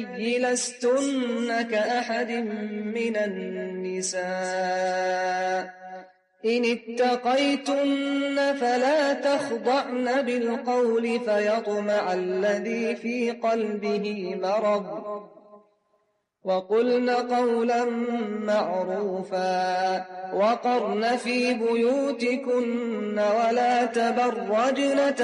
لستن كأحد من النساء إن اتقيتن فلا تخضعن بالقول فيطمع الذي في قلبه مرض وقلن قولا معروفا وقرن في بيوتكن ولا تبرجن